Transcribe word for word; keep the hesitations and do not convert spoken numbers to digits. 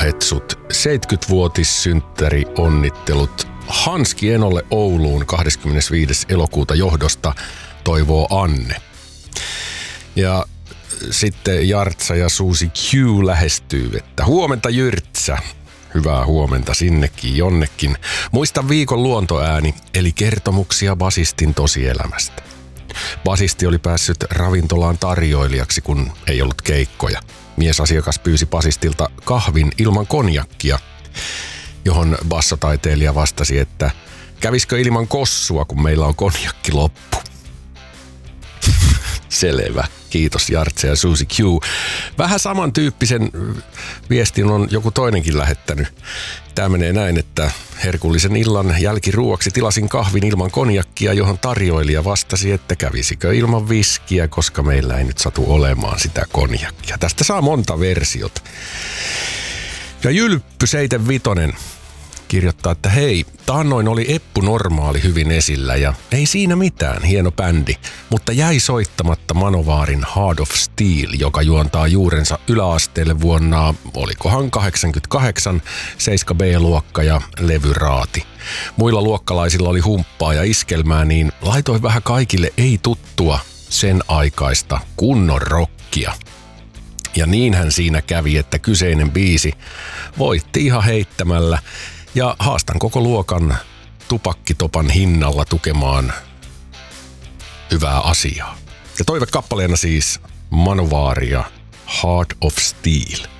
lähet sut seitsemänkymmenvuotissynttäri onnittelut Hanski Enolle Ouluun kahdeskymmenesviides elokuuta johdosta, toivoo Anne. Ja sitten Jartsa ja Suusi Q lähestyy, että huomenta Jyrtsä. Hyvää huomenta sinnekin jonnekin. Muista viikon luontoääni, eli kertomuksia basistin tosielämästä. Basisti oli päässyt ravintolaan tarjoilijaksi, kun ei ollut keikkoja. Miesasiakas pyysi basistilta kahvin ilman konjakkia, johon bassotaiteilija vastasi, että kävisikö ilman kossua, kun meillä on konjakki loppu. Selvä. Kiitos Jartse ja Susi Q. Vähän samantyyppisen viestin on joku toinenkin lähettänyt. Tämä menee näin, että herkullisen illan jälkiruoksi tilasin kahvin ilman konjakkia, johon tarjoilija vastasi, että kävisikö ilman viskiä, koska meillä ei nyt satu olemaan sitä konjakkia. Tästä saa monta versiota. Ja Jylppy seitsemänkymmentäviisi kirjoittaa, että hei, taannoin oli Eppu Normaali hyvin esillä ja ei siinä mitään, hieno bändi, mutta jäi soittamatta Manovaarin Heart of Steel, joka juontaa juurensa yläasteelle vuonna, olikohan kahdeksankymmentäkahdeksan, seitsemän B-luokka ja levyraati. Muilla luokkalaisilla oli humppaa ja iskelmää, niin laitoin vähän kaikille ei tuttua sen aikaista kunnon rockia. Ja niinhän siinä kävi, että kyseinen biisi voitti ihan heittämällä. Ja haastan koko luokan tupakkitopan hinnalla tukemaan hyvää asiaa. Ja toivekappaleena siis Manovaaria Heart of Steel.